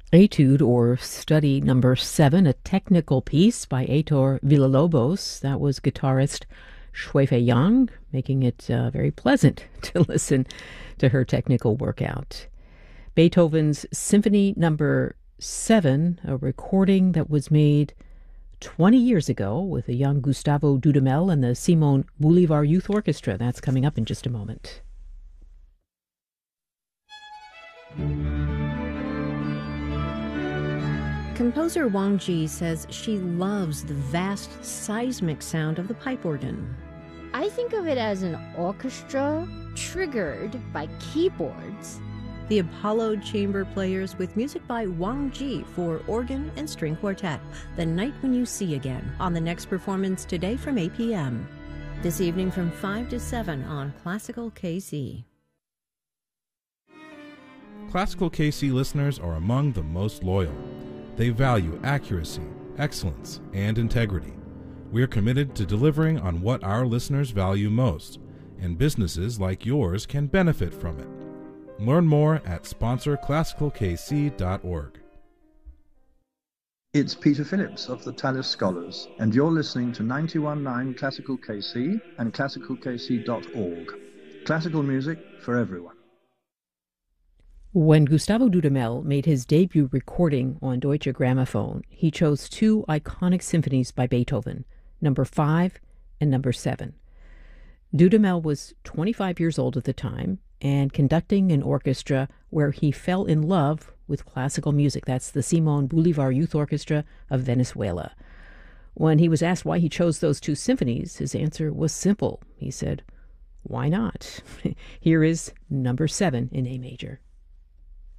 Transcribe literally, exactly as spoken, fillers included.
Etude, or Study Number Seven, a technical piece by Heitor Villalobos. That was guitarist Shuifei Yang, making it uh, very pleasant to listen to her technical workout. Beethoven's Symphony Number Seven, a recording that was made twenty years ago with a young Gustavo Dudamel and the Simon Bolivar Youth Orchestra. That's coming up in just a moment. Composer Wang Ji says she loves the vast seismic sound of the pipe organ. I think of it as an orchestra triggered by keyboards. The Apollo Chamber Players with music by Wang Ji for organ and string quartet. The Night When You See Again on the next performance today from eight p.m. This evening from five to seven on Classical K C. Classical K C listeners are among the most loyal. They value accuracy, excellence, and integrity. We're committed to delivering on what our listeners value most, and businesses like yours can benefit from it. Learn more at sponsor classical k c dot org. It's Peter Phillips of the Tallis Scholars, and you're listening to ninety-one point nine Classical K C and classical k c dot org. Classical music for everyone. When Gustavo Dudamel made his debut recording on Deutsche Grammophon, he chose two iconic symphonies by Beethoven, number five and number seven. Dudamel was twenty-five years old at the time and conducting an orchestra where he fell in love with classical music. That's the Simon Bolivar Youth Orchestra of Venezuela. When he was asked why he chose those two symphonies, his answer was simple. He said, "Why not?" Here is number seven in A major.